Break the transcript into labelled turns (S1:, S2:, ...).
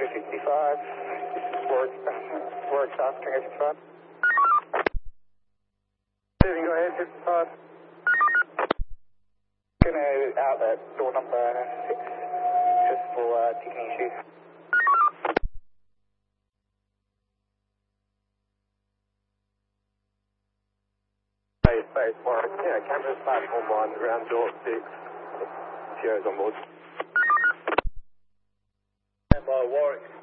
S1: 265. This is Warwick South, Tango 65. Steven, go ahead, 55. Gonna outlet door number 6, just for ticketing issues.
S2: Base Warwick, yeah, cameras platform 1, around door 6. Sierra's on board.
S1: And by Warwick.